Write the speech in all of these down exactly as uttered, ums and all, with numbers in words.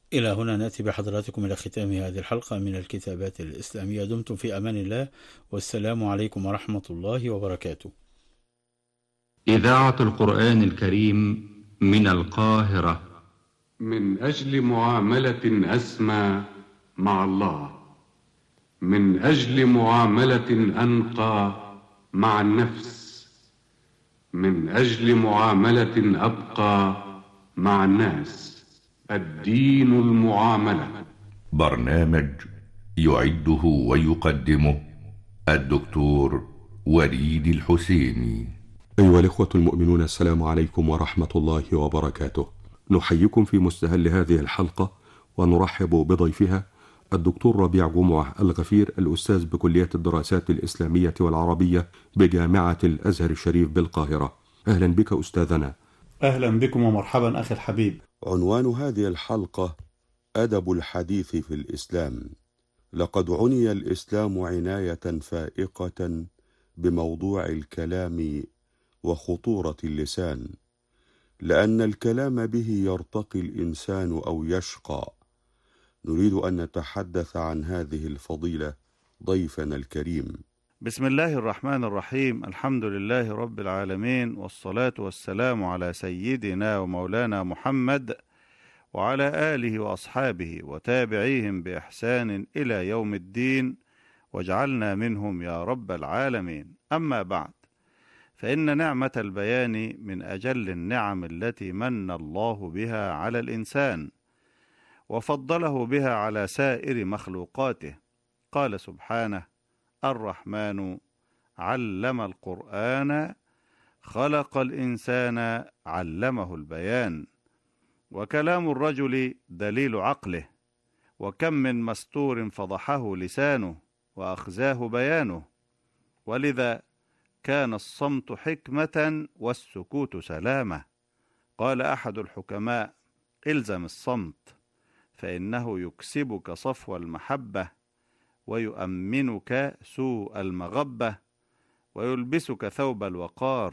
إلى هنا نأتي بحضراتكم إلى ختام هذه الحلقة من الكتابات الإسلامية. دمتم في أمان الله، والسلام عليكم ورحمة الله وبركاته. إذاعة القرآن الكريم من القاهرة. من أجل معاملة أسمى مع الله، من أجل معاملة أنقى مع النفس، من أجل معاملة أبقى مع الناس. الدين المعاملة. برنامج يعده ويقدمه الدكتور وليد الحسيني. أيها الإخوة المؤمنون، السلام عليكم ورحمة الله وبركاته. نحييكم في مستهل هذه الحلقة ونرحب بضيفها الدكتور ربيع جمعة الغفير، الأستاذ بكلية الدراسات الإسلامية والعربية بجامعة الأزهر الشريف بالقاهرة. أهلا بك أستاذنا. أهلا بكم ومرحبا أخي الحبيب. عنوان هذه الحلقة: أدب الحديث في الإسلام. لقد عني الإسلام عناية فائقة بموضوع الكلام وخطورة اللسان، لأن الكلام به يرتقي الإنسان أو يشقى. نريد أن نتحدث عن هذه الفضيلة ضيفنا الكريم. بسم الله الرحمن الرحيم. الحمد لله رب العالمين، والصلاة والسلام على سيدنا ومولانا محمد وعلى آله وأصحابه وتابعيهم بإحسان إلى يوم الدين، واجعلنا منهم يا رب العالمين. أما بعد، فإن نعمة البيان من أجل النعم التي من الله بها على الإنسان وفضله بها على سائر مخلوقاته. قال سبحانه: الرحمن علم القرآن خلق الإنسان علمه البيان. وكلام الرجل دليل عقله، وكم من مستور فضحه لسانه وأخزاه بيانه. ولذا كان الصمت حكمة والسكوت سلامة. قال أحد الحكماء: إلزم الصمت، فإنه يكسبك صفو المحبة، ويؤمنك سوء المغبة، ويلبسك ثوب الوقار،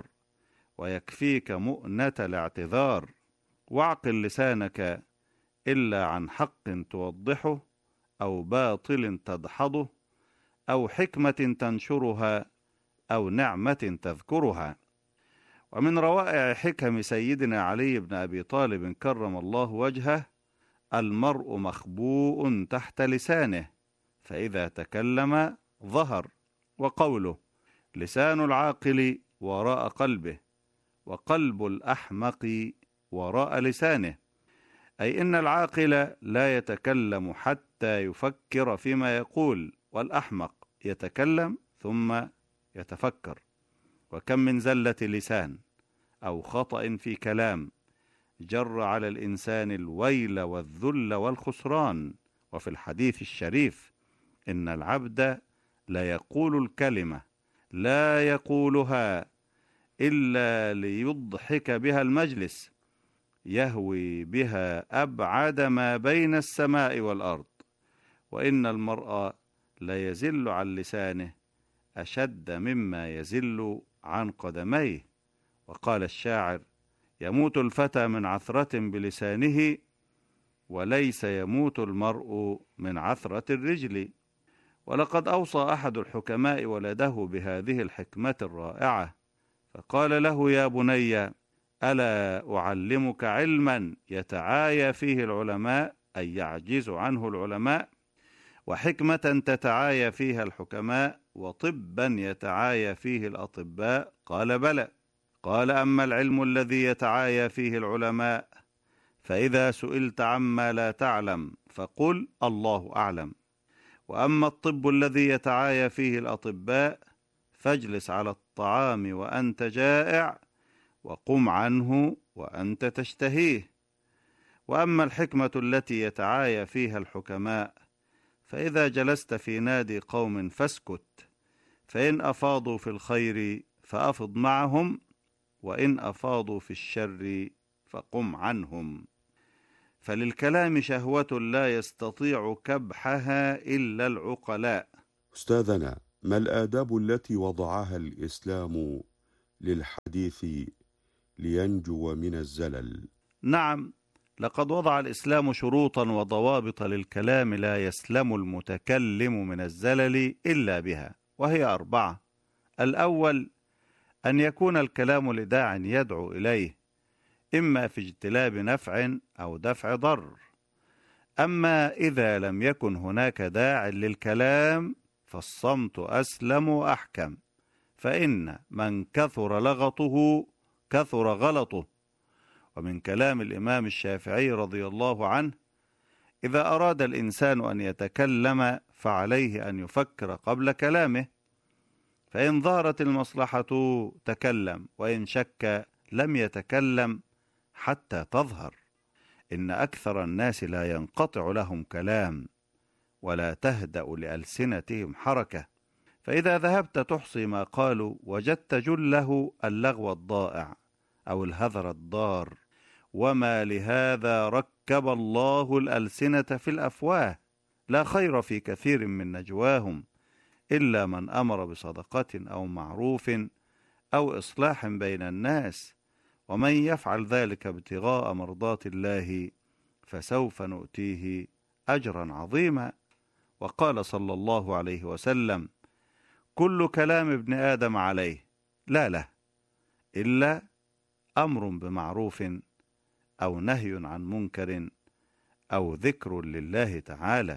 ويكفيك مؤنة الاعتذار. واعقل لسانك إلا عن حق توضحه، أو باطل تدحضه، أو حكمة تنشرها، أو نعمة تذكرها. ومن روائع حكم سيدنا علي بن أبي طالب كرم الله وجهه: المرء مخبوء تحت لسانه، فإذا تكلم ظهر. وقوله: لسان العاقل وراء قلبه، وقلب الأحمق وراء لسانه، أي إن العاقل لا يتكلم حتى يفكر فيما يقول، والأحمق يتكلم ثم يتفكر. وكم من زلة لسان أو خطأ في كلام جر على الإنسان الويل والذل والخسران. وفي الحديث الشريف: إن العبد لا يقول الكلمة لا يقولها إلا ليضحك بها المجلس، يهوي بها أبعد ما بين السماء والأرض. وإن المرء لا يزل عن لسانه أشد مما يزل عن قدميه. وقال الشاعر: يموت الفتى من عثرة بلسانه، وليس يموت المرء من عثرة الرجل. ولقد أوصى أحد الحكماء ولده بهذه الحكمة الرائعة، فقال له: يا بني، ألا أعلمك علما يتعايا فيه العلماء، أي يعجز عنه العلماء، وحكمة تتعايا فيها الحكماء، وطبا يتعايا فيه الأطباء؟ قال: بلى. قال: أما العلم الذي يتعايا فيه العلماء، فإذا سئلت عما لا تعلم فقل الله أعلم. وأما الطب الذي يتعايا فيه الأطباء، فاجلس على الطعام وأنت جائع، وقم عنه وأنت تشتهيه. وأما الحكمة التي يتعايا فيها الحكماء، فإذا جلست في نادي قوم فاسكت، فإن أفاضوا في الخير فأفض معهم، وإن أفاضوا في الشر فقم عنهم. فللكلام شهوة لا يستطيع كبحها إلا العقلاء. أستاذنا، ما الآداب التي وضعها الإسلام للحديث لينجو من الزلل؟ نعم، لقد وضع الإسلام شروطا وضوابط للكلام لا يسلم المتكلم من الزلل إلا بها، وهي أربعة. الأول أن يكون الكلام لداع يدعو إليه، إما في اجتلاب نفع أو دفع ضر. أما إذا لم يكن هناك داع للكلام فالصمت أسلم وأحكم، فإن من كثر لغطه كثر غلطه. ومن كلام الإمام الشافعي رضي الله عنه: إذا أراد الإنسان أن يتكلم فعليه أن يفكر قبل كلامه، فإن ظهرت المصلحة تكلم، وإن شك لم يتكلم حتى تظهر. إن أكثر الناس لا ينقطع لهم كلام ولا تهدأ لألسنتهم حركة، فإذا ذهبت تحصي ما قالوا وجدت جله اللغو الضائع أو الهذر الضار. وما لهذا ركب الله الألسنة في الأفواه، لا خير في كثير من نجواهم إلا من أمر بصدقة أو معروف أو إصلاح بين الناس، ومن يفعل ذلك ابتغاء مرضات الله فسوف نؤتيه أجرا عظيما. وقال صلى الله عليه وسلم: كل كلام ابن آدم عليه لا له إلا أمر بمعروف أو نهي عن منكر أو ذكر لله تعالى.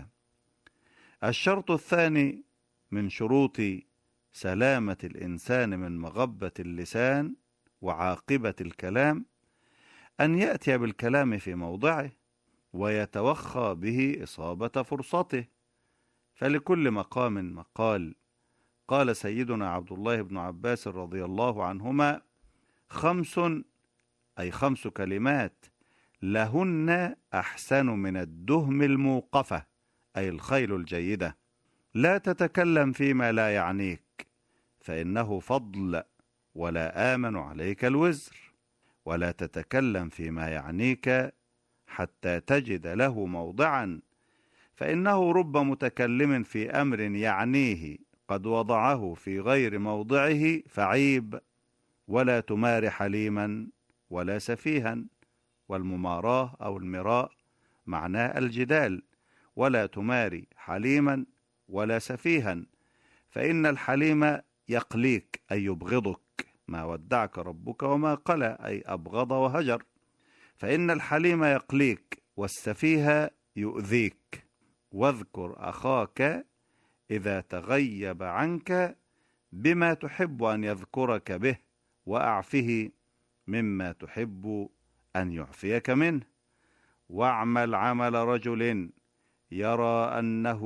الشرط الثاني من شروط سلامة الإنسان من مغبة اللسان وعاقبة الكلام أن يأتي بالكلام في موضعه ويتوخى به إصابة فرصته، فلكل مقام مقال. قال سيدنا عبد الله بن عباس رضي الله عنهما: خمس، أي خمس كلمات، لهن أحسن من الدهم الموقفة، أي الخيل الجيدة: لا تتكلم فيما لا يعنيك فإنه فضل ولا آمن عليك الوزر، ولا تتكلم فيما يعنيك حتى تجد له موضعا، فإنه رب متكلم في أمر يعنيه قد وضعه في غير موضعه فعيب. ولا تمار حليما ولا سفيها، والمماراة أو المراء معناه الجدال. ولا تماري حليما ولا سفيها، فإن الحليم يقليك أي يبغضك، ما ودعك ربك وما قلى، أي أبغض وهجر. فإن الحليم يقليك، والسفيه يؤذيك. واذكر أخاك إذا تغيب عنك بما تحب أن يذكرك به، وأعفه مما تحب أن يعفيك منه. واعمل عمل رجل يرى أنه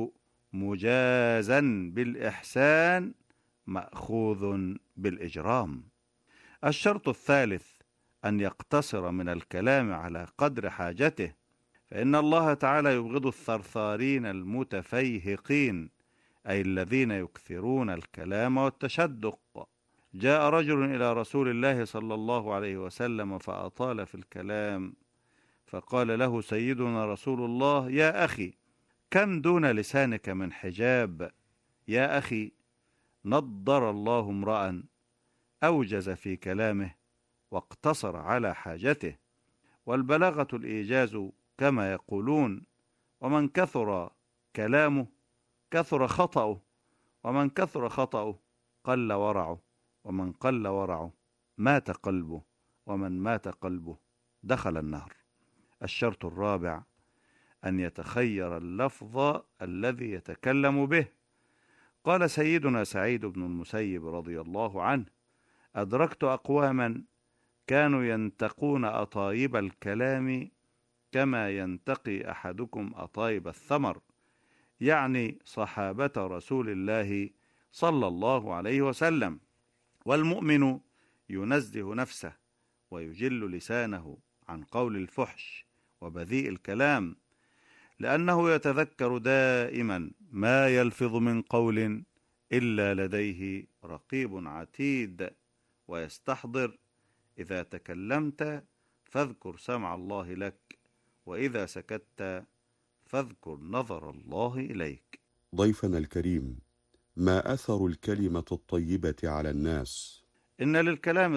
مجازا بالإحسان مأخوذ بالإجرام. الشرط الثالث أن يقتصر من الكلام على قدر حاجته، فإن الله تعالى يبغض الثرثارين المتفيهقين، أي الذين يكثرون الكلام والتشدق. جاء رجل إلى رسول الله صلى الله عليه وسلم فأطال في الكلام، فقال له سيدنا رسول الله: يا أخي، كم دون لسانك من حجاب؟ يا أخي، نضر الله امرأ أوجز في كلامه واقتصر على حاجته. والبلاغة الإيجاز كما يقولون، ومن كثر كلامه كثر خطأه، ومن كثر خطأه قل ورعه، ومن قل ورعه مات قلبه، ومن مات قلبه دخل النار. الشرط الرابع أن يتخير اللفظ الذي يتكلم به. قال سيدنا سعيد بن المسيب رضي الله عنه: أدركت أقواما كانوا ينتقون أطايب الكلام كما ينتقي أحدكم أطايب الثمر، يعني صحابة رسول الله صلى الله عليه وسلم. والمؤمن ينزه نفسه ويجل لسانه عن قول الفحش وبذيء الكلام، لأنه يتذكر دائما ما يلفظ من قول إلا لديه رقيب عتيد، ويستحضر إذا تكلمت فاذكر سمع الله لك، وإذا سكت فاذكر نظر الله إليك. ضيفنا الكريم، ما أثر الكلمة الطيبة على الناس؟ إن للكلام